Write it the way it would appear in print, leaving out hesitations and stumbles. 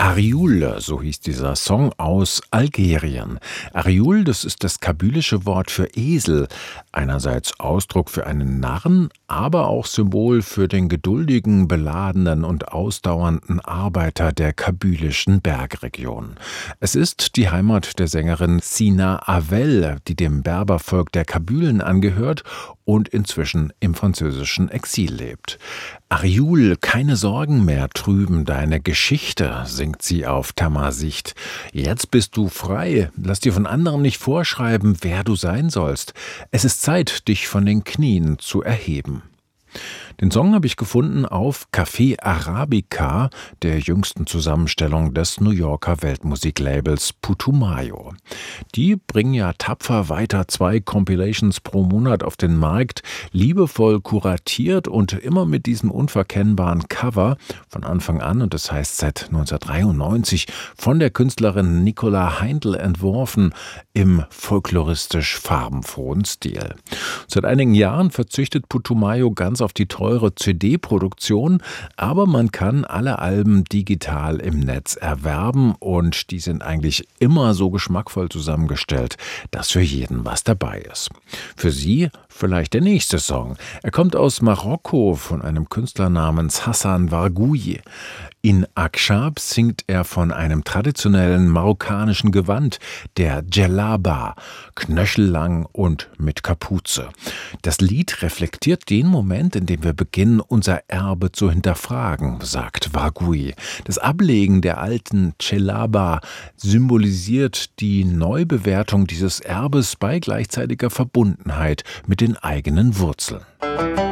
Arioul, so hieß dieser Song aus Algerien. Arioul, das ist das kabylische Wort für Esel. Einerseits Ausdruck für einen Narren, aber auch Symbol für den geduldigen, beladenen und ausdauernden Arbeiter der kabylischen Bergregion. Es ist die Heimat der Sängerin Sina Havel, die dem Berbervolk der Kabylen angehört und inzwischen im französischen Exil lebt. Arioul, keine Sorgen mehr trüben deine Geschichte, singt sie auf Tamasicht. Jetzt bist du frei, lass dir von anderen nicht vorschreiben, wer du sein sollst. Es ist Zeit, dich von den Knien zu erheben. Den Song habe ich gefunden auf Café Arabica, der jüngsten Zusammenstellung des New Yorker Weltmusiklabels Putumayo. Die bringen ja tapfer weiter 2 Compilations pro Monat auf den Markt, liebevoll kuratiert und immer mit diesem unverkennbaren Cover von Anfang an, und das heißt seit 1993, von der Künstlerin Nicola Heindl entworfen, im folkloristisch farbenfrohen Stil. Seit einigen Jahren verzichtet Putumayo ganz auf die teure CD-Produktion, aber man kann alle Alben digital im Netz erwerben und die sind eigentlich immer so geschmackvoll zusammengestellt, dass für jeden was dabei ist. Für Sie vielleicht der nächste Song. Er kommt aus Marokko von einem Künstler namens Hassan Wargouyi. In Akschab singt er von einem traditionellen marokkanischen Gewand, der Djellaba, knöchellang und mit Kapuze. Das Lied reflektiert den Moment, in dem wir beginnen, unser Erbe zu hinterfragen, sagt Wargouyi. Das Ablegen der alten Djellaba symbolisiert die Neubewertung dieses Erbes bei gleichzeitiger Verbundenheit mit den eigenen Wurzeln.